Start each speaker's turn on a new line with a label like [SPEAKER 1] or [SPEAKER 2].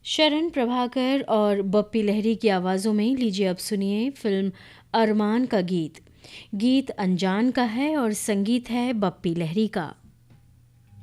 [SPEAKER 1] शरण प्रभाकर और बप्पी लहरी की आवाज़ों में लीजिए अब सुनिए फिल्म अरमान का गीत। गीत अनजान का है और संगीत है बप्पी लहरी का।